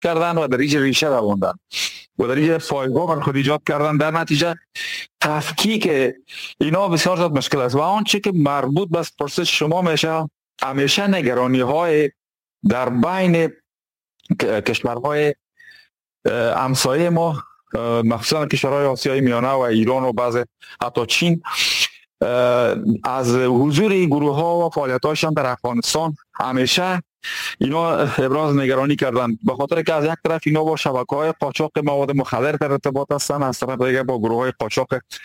کردن و در اینجا ریشه رواندن و در اینجا پایگاه بر خود ایجاد کردن. در نتیجه تفکیک اینا بسیار زیاد مشکل است. و آنچه که مربوط به پرسش شما میشه، همیشه نگرانی های در بین کشورهای همسایه ما، مخصوصا کشورهای آسیای میانه و ایران و بعض حتی چین، از حضور این گروه ها و فعالیت هاشان در افغانستان همیشه اینا ابراز نگرانی کردن، به خاطر که از یک طرف اینا با شبکه های قاچاق مواد مخدر در ارتباط هستند، از طرف دیگه با گروه های قاچاق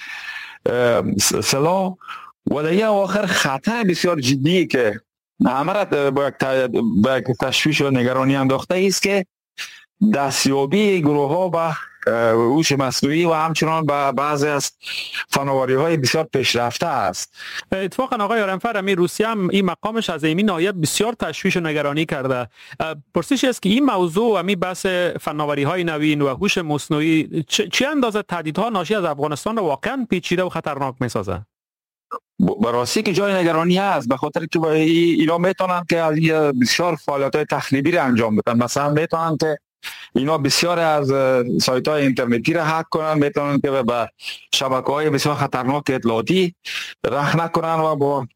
سلاح، و در یک آخر خطر بسیار جدی که همه را با یک تشویش و نگرانی انداخته است که دستیابی گروه ها به هوش مصنوعی و همچنان به بعضی از فناوری های بسیار پیشرفته است. اتفاقا آقای آرنفر، روسیه هم این مقامش از این ناحیه بسیار تشویش و نگرانی کرده. پرسش است که این موضوع و بحث فناوری های نوین و هوش مصنوعی چه اندازه تهدیدها ناشی از افغانستان را واقعا پیچیده و خطرناک میسازه؟ براستی که جای نگرانی هست، به خاطر که اینا میتونن که بسیار فعالیت‌های تخریبی را انجام بدن. مثلا میتونن که اینا بسیار از سایت‌های اینترنتی را هک کنن، میتونن که به شبکه‌های بسیار خطرناک اطلاعاتی راه نکنن و با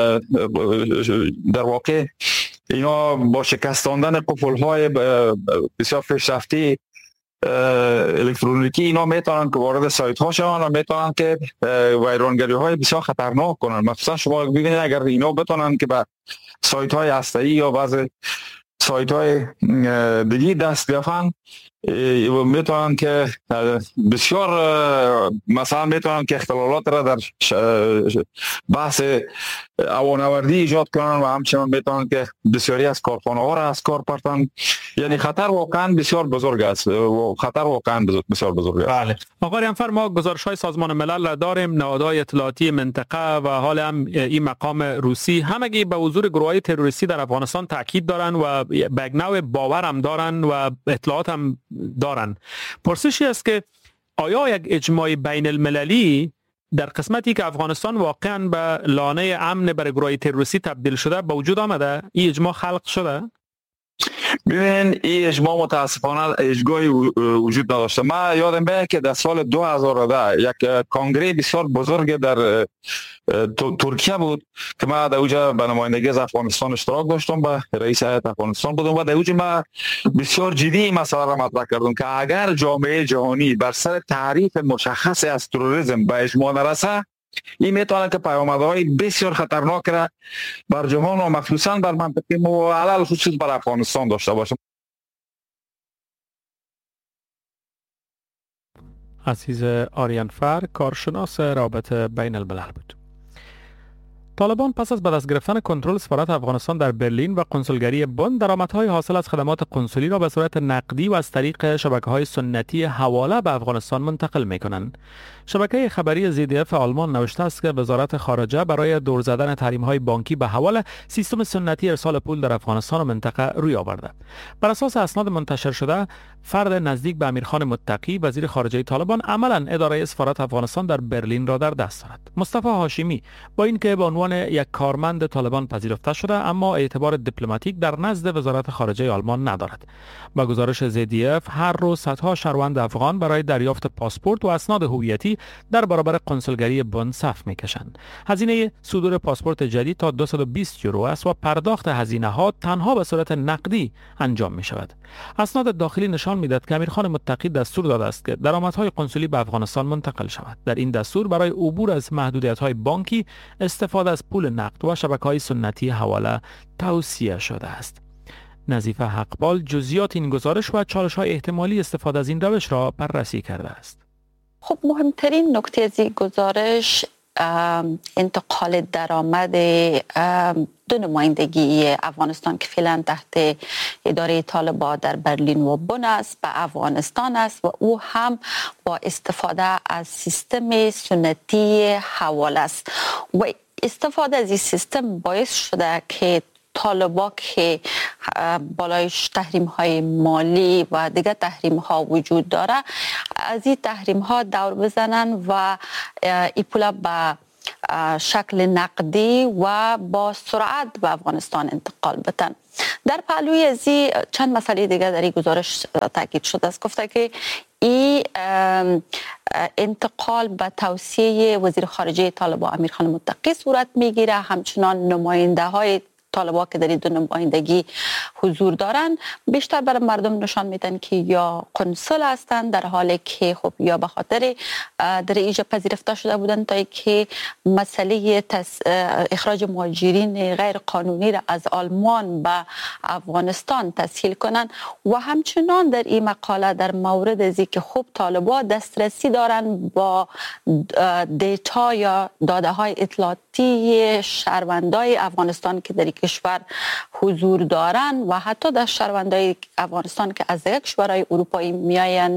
در واقع اینا با شکستاندن قفل‌های بسیار پیشرفته الکترونیکی اینا میتونن که وارد سایت ها شوند و میتونن که ویرانگری های بسیار خطرناک کنن. مثلا شما ببینید اگر اینا بتونن که به سایت های هسته‌ای یا بعض سایت های دیگه دست بیافن، میتونن که بسیار مثلا میتونن که اختلالات را در بحث هوانوردی ایجاد کنن و همچنان میتونن که بسیاری از کارخانه ها را از کار پرتن. یعنی خطر واقعا بسیار بزرگ است و خطر واقعا بسیار بزرگ است. بله. آقای انفر، ما گزارش های سازمان ملل را داریم، نهادهای اطلاعاتی منطقه و حال هم این مقام روسی همگی به حضور گروه های تروریستی در افغانستان تاکید دارن و به نوع باور هم دارن و اطلاعات هم دارن. پرسشی است که آیا یک اجماع بین المللی در قسمتی که افغانستان واقعا به لانه امن برای گروه تروریستی تبدیل شده به وجود آمده؟ این اجماع خلق شده؟ ببین، این اجماع متاسفانه اجماعی وجود نداشته. من یادم میاد که در سال 2010 یک کنگره بسیار بزرگ در ترکیه بود که من در اونجا به نمایندگی از افغانستان اشتراک داشتم، به رئیس هیئت افغانستان بودم و در اونجا من بسیار جدی این مسئله را مطرح کردم که اگر جامعه جهانی بر سر تعریف مشخص از تروریسم به اجماع نرسه، این میتونه که پیامدهای بسیار خطرناک را بر جهان و مخصوصا بر منطقه ما و علل خصوص بر افغانستان داشته باشه. عزیز آریانفر، کارشناس رابطه بین الملل بود. طالبان پس از به دست گرفتن کنترل سفارت افغانستان در برلین و کنسولگری بن، درآمدهای حاصل از خدمات کنسولی را به صورت نقدی و از طریق شبکه‌های سنتی حواله به افغانستان منتقل می‌کنند. شبکه خبری ZDF آلمان نوشته است که وزارت خارجه برای دور زدن تحریم‌های بانکی به حواله سیستم سنتی ارسال پول در افغانستان و منطقه روی آورده. بر اساس اسناد منتشر شده، فرد نزدیک به امیرخان متقی وزیر خارجه طالبان عملاً اداره سفارت افغانستان در برلین را در دست دارد. مصطفی هاشمی با اینکه به عنوان یک کارمند طالبان پذیرفته شده، اما اعتبار دیپلماتیک در نزد وزارت خارجه آلمان ندارد. با گزارش ZDF، هر روز صدها شهروند افغان برای دریافت پاسپورت و اسناد هویتی در برابر کنسولگری بن صف می‌کشند. هزینه صدور پاسپورت جدید تا 220 یورو است و پرداخت هزینه‌ها تنها به صورت نقدی انجام می‌شود. اسناد داخلی نشان می‌دهد که امیرخان متقی دستور داده است که درآمدهای کنسولی به افغانستان منتقل شود. در این دستور برای عبور از محدودیت‌های بانکی استفاده از پول نقد و شبکه‌های سنتی حواله توصیه شده است. نظیفه حقبال جزئیات این گزارش و چالش‌های احتمالی استفاده از این روش را بررسی کرده است. خب مهمترین نکته از این گزارش انتقال درآمد دو نمایندگی افغانستان که فعلا تحت اداره طالبان در برلین و بن است به افغانستان است و او هم با استفاده از سیستم سنتی حواله است و استفاده از این سیستم باعث شده که طالبان که بالایش تحریم های مالی و دیگر تحریم ها وجود داره از این تحریم ها دور بزنن و این پول به شکل نقدی و با سرعت به افغانستان انتقال بدن. در پهلوی ازی چند مسئله دیگر در این گزارش تاکید شده است. گفته که این انتقال به توصیه وزیر خارجه طالبان امیرخان متقی صورت میگیره، همچنان نماینده های طالبان که در این دو نمایندگی حضور دارن بیشتر برای مردم نشان میدن که یا قنصل هستند، در حالی که خب یا به خاطر در اینجا پذیرفته شده بودن تا که مسئله اخراج مهاجرین غیر قانونی را از آلمان به افغانستان تسهیل کنن و همچنان در این مقاله در مورد ازی که خب طالبان دسترسی دارن با دیتا یا داده های اطلاعاتی شهروندای افغانستان که در کشور حضور دارن و حتی در شهروندای افغانستان که از یک کشورهای اروپایی میاین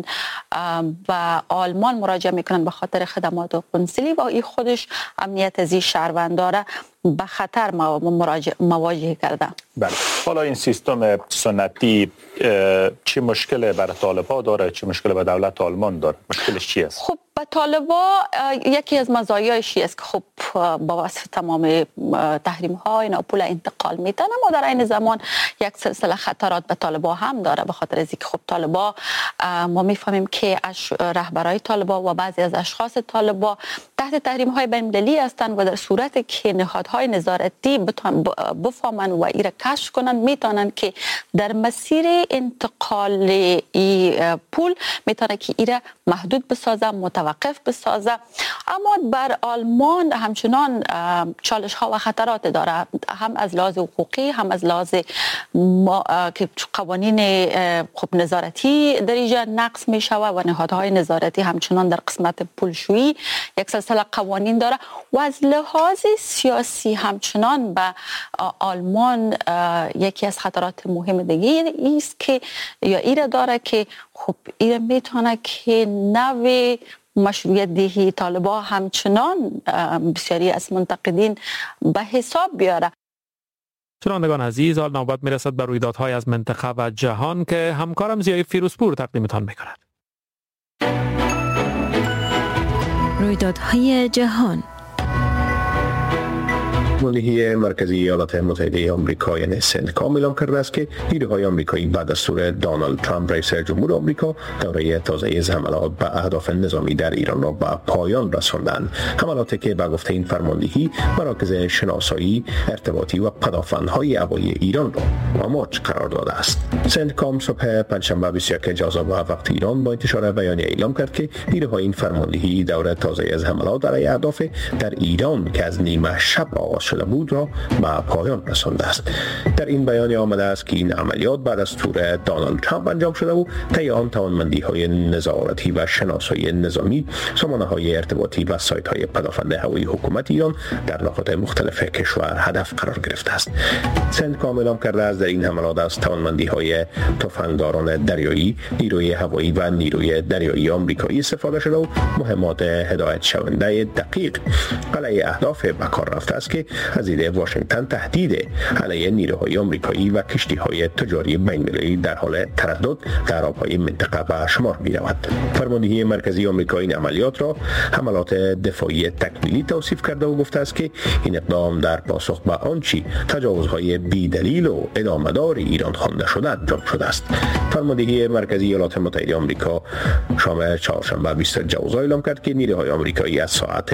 و آلمان مراجعه میکنن به خاطر خدمات قنصلی و این خودش امنیت از این شهروندا را به خطر مواجه کرده. بله. حالا این سیستم سنتی چه مشکل برای طالبان داره، چه مشکل برای دولت آلمان داره؟ مشکلش چی است؟ خب به طالبان یکی از مزایایش است که خب با واسطه تمام تحریم ها اینا پول انتقال میتن، اما در این زمان یک سلسله خطرات به طالبان هم داره، به خاطر از اینکه خب طالبان ما میفهمیم که رهبرای طالبان و بعضی از اشخاص طالبان تحت تحریم های بین المللی هستند و در صورتی که نهادهای نظارتی بفهمن و ایره کشف کنن میتونن که در مسیر انتقال ای پول میتونه که ایره محدود بسازه، متوقف بسازه. اما بر آلمان همچنان چالش ها و خطرات داره، هم از لحاظ حقوقی هم از لحاظ که قوانین خب نظارتی در اینجا نقض می شود و نهادهای نظارتی همچنان در قسمت پولشویی یک سلسله قوانین داره و از لحاظ سیاسی همچنان به آلمان یکی از خطرات مهم دیگه است که یا ایره داره که خب ایره میتونه که نوع مشروعیت دهی طالبان همچنان بسیاری از منتقدین به حساب بیاره. شنوندگان عزیز، حال نوبت میرسد به رویدادهای از منطقه و جهان که همکارم زیای فیروزپور تقدیمتان میکند. رویدادهای جهان. ملیحه مرکزی ایالات متحده آمریکا یعنی سنتکام اعلام کرده است که نیروهای آمریکایی بعد از دستور دونالد ترامپ رئیس جمهور آمریکا دوره تازه از حملات به اهداف نظامی در ایران را به پایان رساندند. حملاتی که به گفته این فرماندهی مراکز شناسایی، ارتباطی و پدافندهای هوایی ایران را مماچ قرار داده است. سنتکام صبح پنجشنبه 21 ژانویه وقت ایران با انتشار بیانیه اعلام کرد که نیروهای این فرماندهی دوره تازه از حملات علیه اهداف در ایران که از نیمه شب آغاز شده بود را به پایان رسانده است. در این بیانیه آمده است که این عملیات بعد از دستور دونالد ترامپ انجام شده و طی آن توانمندی‌های نظارتی و شناسایی نظامی، سامانه‌های ارتباطی و سایت‌های پدافند هوایی حکومت ایران در نقاط مختلف کشور هدف قرار گرفته است. سنتکام اعلام کرده است در این حملات از توانمندی‌های تفنگداران دریایی، نیروی هوایی و نیروی دریایی آمریکایی استفاده شده و مهمات هدایت شونده دقیق علیه اهداف به کار رفته است که از دید واشنگتن تهدید علیه نیروهای آمریکایی و کشتی‌های تجاری بین‌المللی در حال تردد در آب‌های منطقه به شمار می‌رود. فرماندهی مرکزی آمریکا این عملیات را حملات دفاعی تکمیلی توصیف کرده و گفته است که این اقدام در پاسخ به آنچه تجاوزهای بی‌دلیل و ادامه‌دار ایران خوانده شده انجام شده است. فرماندهی مرکزی ایالات متحده آمریکا شام چهارشنبه 20 ژانویه اعلام کرد که نیروهای آمریکایی از ساعت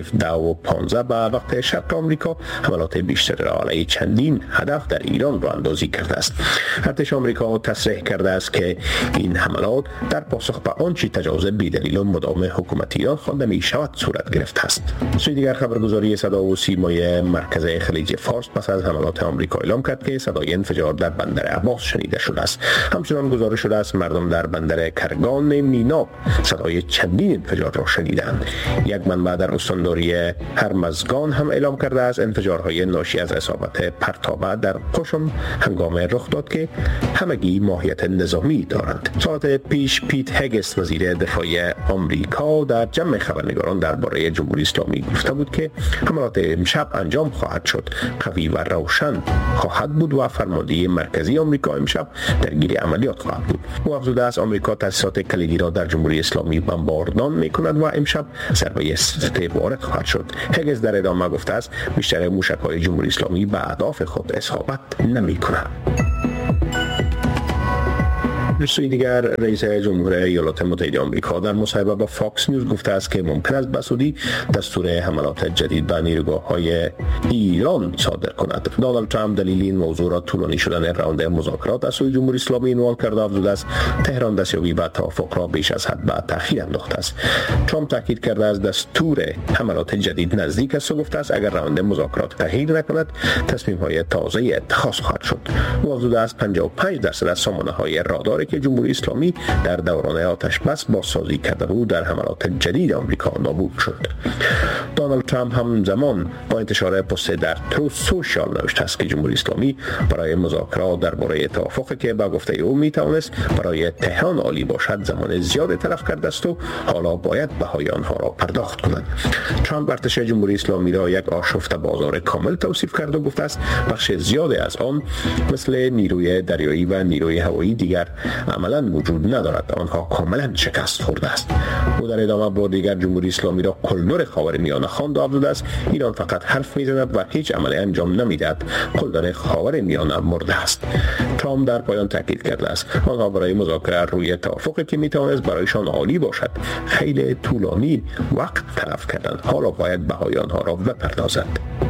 17:15 به وقت شرق آمریکا حملات بیشتر را علیه چندین هدف در ایران را اندازی کرده است. ارتش آمریکا تصریح کرده است که این حملات در پاسخ به آنچه تجاوز بی‌دلیل و مداوم حکومت ایران خوانده می شود صورت گرفته است. سوی دیگر خبرگزاری صدا و سیمای مرکز خلیج فارس پس از حملات آمریکا اعلام کرد که صدای انفجار در بندر عباس شنیده شده است. همچنان گزارش شده است مردم در بندر کرگان میناب صدای چندین انفجار را شنیدند. یک منبع در استانداری هرمزگان هم اعلام کرده است انفجارهای ناشی از اصابت پرتابه در قشم هنگام رخ داد که همگی ماهیت نظامی دارند. ساعت پیش پیت هگس وزیر دفاع آمریکا در جمع خبرنگاران درباره جمهوری اسلامی گفته بود که حملات امشب انجام خواهد شد، قوی و روشن خواهد بود و فرماندهی مرکزی آمریکا امشب درگیر عملیات خواهد بود. او افزوده است آمریکا تاسیسات کلیدی را در جمهوری اسلامی بمباردان می‌کند و امشب ضربه سه وارد خواهد شد. هگس در ادامه گفته است بیشتر بیشتر موشک‌های جمهوری اسلامی به اهداف خود اصابت نمی‌کند. در سوی دیگر رئیس جمهور ایالات متحده آمریکا در مصاحبه با فاکس نیوز گفته است که ممکن است بسودی دستور حملات جدید به نیروگاه‌های ایران صادر کند. دونالد ترامپ دلیل این موضوع را طولانی شدن روند مذاکرات از سوی جمهوری اسلامی عنوان کرده افزوده است تهران دستیابی به توافق را بیش از حد به تأخیر انداخته است. ترامپ تاکید کرده است دستور حملات جدید نزدیک است و گفته است اگر روند مذاکرات تغییر نکند تصمیم‌های تازه اتخاذ خواهد شد. او افزوده است 55% از سامانه‌های رادار که جمهوری اسلامی در دوران آتش بس بازسازی کرده بود در حملات جدید آمریکا نابود شد. دونالد ترامپ همزمان با انتشار پست در تروث سوشال نوشته است که جمهوری اسلامی برای مذاکرات درباره توافقی که با گفته او میتوانست برای تهران عالی باشد زمان زیادی تلف کرده است و حالا باید بهای آنها را پرداخت کند. ترامپ ارتش جمهوری اسلامی را یک آشفته بازار کامل توصیف کرده و گفته است بخش زیادی از آن مثل نیروی دریایی و نیروی هوایی دیگر عملاً وجود ندارد، آنها کاملا شکست خورده است. او در ادامه بار دیگر جمهوری اسلامی را قلدر خاورمیانه خواند و افزوده است ایران فقط حرف میزند و هیچ عملی انجام نمیدهد، قلدر خاورمیانه مرده است. ترامپ در پایان تاکید کرده است آنها برای مذاکره روی توافقی که میتوانست برایشان عالی باشد خیلی طولانی وقت تلف کردند، حالا باید بهای آنها را بپردازد.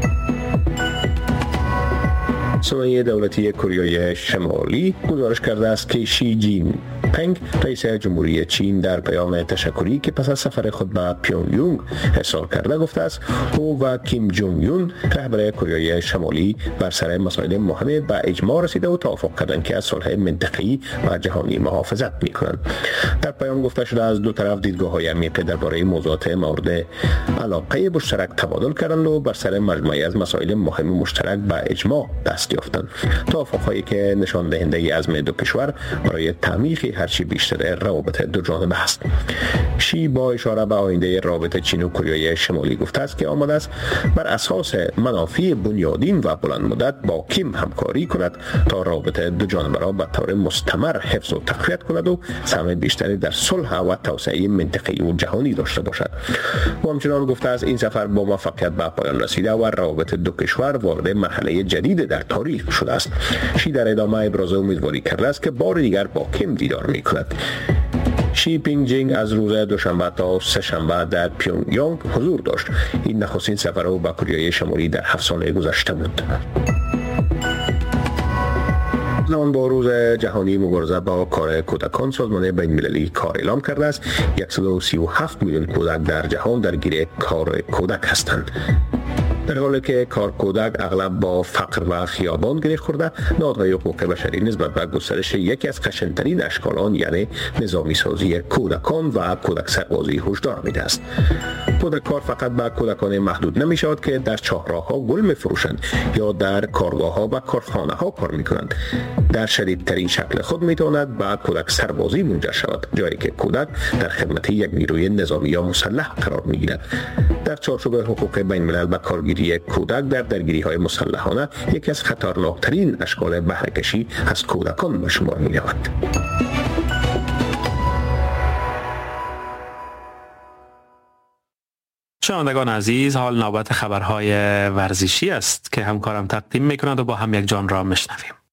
سویه دولتی کره شمالی گزارش کرده است که شی جین پنگ رئیس جمهوری چین در پیام تشکری که پس از سفر خود به پیونگ ارسال کرده گفته است او و کیم جونگ یون رهبر کره شمالی بر سر مسائل مهم به اجماع رسیده و توافق کردند که از صلح منطقه‌ای و جهانی محافظت می‌کنند. در پیام گفته شده از دو طرف دیدگاه‌های عمیق درباره موضوعات مورد علاقه مشترک تبادل کردند و بر سر مجموعه‌ای از مسائل مهم مشترک به اجماع دست یافتند. توافق‌هایی که نشان دهنده عزم دو کشور برای تعمیق هرچی بیشتر روابط دو جانبه است. شی با اشاره به آینده رابطه چین و کره شمالی گفته است که آماده است بر اساس منافع بنیادین و بلند مدت با کیم همکاری کند تا رابطه دو جانبه را به طور مستمر حفظ و تقویت کند و سهم بیشتری در صلح و توسعه منطقه‌ای و جهانی داشته باشد. و همچنان گفته است این سفر با موفقیت به پایان رسیده و روابط دو کشور وارد مرحله جدید در تاریخ شده است. شی در ادامه ابراز امیدواری کرده است که بار دیگر با کیم دیدار می‌کند. شی پینگ جینگ از روز دوشنبه تا سه‌شنبه در پیونگ حضور داشت. این نخستین سفر او به کره شمالی در 7 سال گذشته بود. زمان با روز جهانی مبارزه با کار کودکان سازمان بین‌المللی کار اعلام کرده است 137 میلیون کودک در جهان درگیر کار کودک هستند. در حالی که کار کودک اغلب با فقر و خیابان گره خورده، نهادهای حقوق بشری نسبت به گسترش یکی از خشن‌ترین اشکال آن یعنی نظامی سازی کودکان و کودک سربازی هشدار میده است. کودک کار فقط به کودکان محدود نمی شود که در چهارراه‌ها گل می فروشند یا در کارگاه‌ها و کارخانه‌ها کار می کنند. در شدیدترین شکل خود می تواند به کودک سربازی منجر شود، جایی که کودک در خدمت یک نیروی نظامی یا مسلح قرار می گیرد. در چارچوب حقوق بین‌الملل به کارگیری کودک در درگیری‌های مسلحانه یکی از خطرناکترین اشکال بهره‌کشی از کودکان به شمار می رود. شنوندگان عزیز، حال نوبت خبرهای ورزشی است که همکارم تقدیم می‌کند و با هم یک جان را میشنویم.